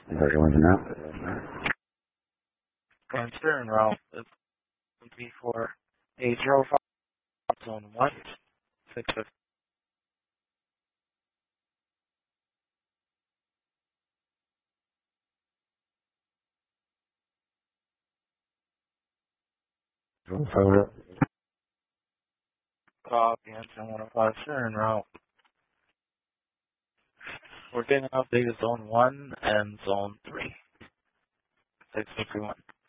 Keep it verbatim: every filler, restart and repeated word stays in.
Version one now. Going steering route is going to be for eight zero five zone one, six fifty. Over. Copy, Anson one oh five steering route. We're getting updated zone one and zone three. six fifty-one.